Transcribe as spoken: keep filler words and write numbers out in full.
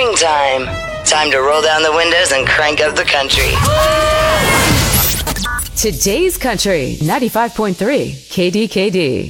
Springtime. Time to roll down the windows and crank up the country. Today's Country, ninety-five point three K D K D.